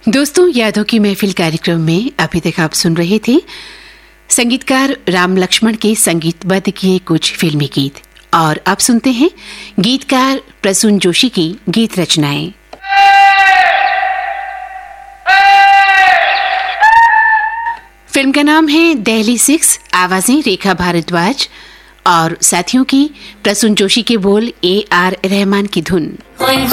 दोस्तों, यादों की महफिल कार्यक्रम में अभी तक आप सुन रहे थे संगीतकार राम लक्ष्मण के संगीतबद्ध किए कुछ फिल्मी गीत, और अब सुनते हैं गीतकार प्रसून जोशी की गीत रचनाएं। फिल्म का नाम है दिल्ली 6, आवाजें रेखा भारद्वाज और साथियों की प्रसून जोशी के बोल AR रहमान की धुन।